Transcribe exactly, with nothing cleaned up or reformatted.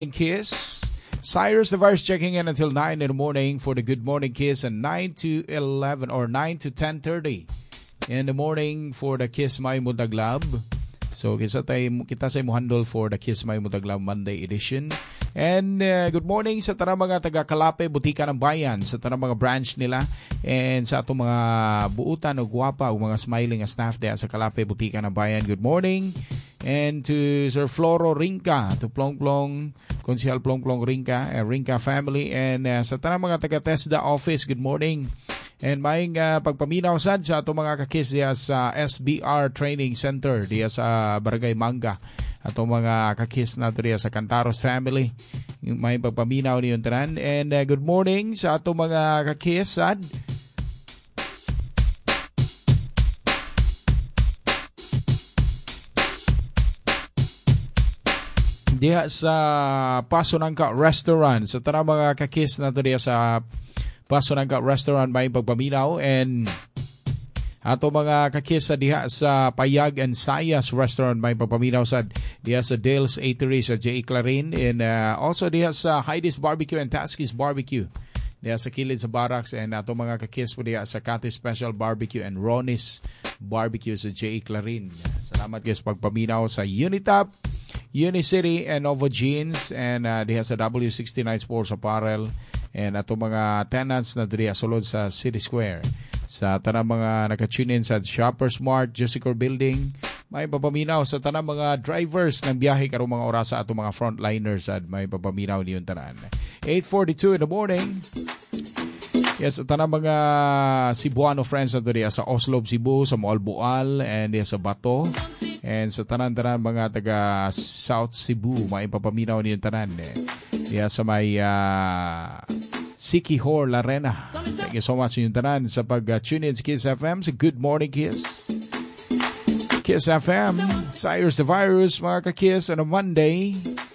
Kiss. Cyrus the Virus checking in until nine in the morning for the Good Morning Kiss, and nine to eleven or nine to ten thirty in the morning for the Kiss My Mutaglab. So kita tayo kita sa mo handle for the Kiss My Mutaglab Monday edition. And uh, good morning sa tanang mga taga Kalape, Butika ng Bayan, sa tanang mga branch nila, and sa atong mga buutan o guwapa o mga smiling staff there sa Kalape, Butika ng Bayan. Good morning. And to Sir Floro Rinca, to Plong Plong, Konsyal Plong Plong Rinca, uh, Rinca family, and uh, sa tanang mga taga TESDA office, good morning. And maing uh, pagpaminaw sad sa atong mga kakis diya sa S B R Training Center diya sa Barangay Manga. Atong mga kakis na diya sa Cantaros family. May pagpaminaw niyon tanan. And uh, good morning sa atong mga kakis sad. Diya sa Paso Nangka Restaurant, sa tanang mga kakis na diya sa Paso Nangka Restaurant, may pagpaminaw. And ato mga kakis sa diha sa Payag and Sayas Restaurant, may pagpaminaw sa diha sa Dale's Eatery sa J. Clarin. And uh, also diha sa Heidi's Barbecue and Taski's Barbecue diha sa kilid sa Barracks. And ato mga kakis po diha sa Cathy Special Barbecue and Ronnie's Barbecue sa J. Clarin. Salamat guys pagpaminaw sa Unitap, Unicity, and Novo Jeans, and uh, diha sa W sixty-nine Sports Apparel, and ato mga tenants na diha sulod sa City Square. Sa tanang mga naka-tune in sa Shoppers Mart, Jusicor Building, may papaminaw sa tanang mga drivers ng biyahe karong mga oras sa ato mga frontliners at may papaminaw niyon tanan. eight forty-two in the morning. Yes, sa tanang mga Cebuano friends na diha sa Oslo, Cebu, sa Moalboal, and diha sa Bato. And sa tanan-tanan mga taga South Cebu, may papaminaw niyon tanan. Diya sa may uh, Sikihor, Larena. Thank you so much niyon tanan sa pag-tune in sa Kiss F M, sa Good Morning Kiss. Kiss F M, Cyrus the Virus, mga ka-Kiss, on a Monday.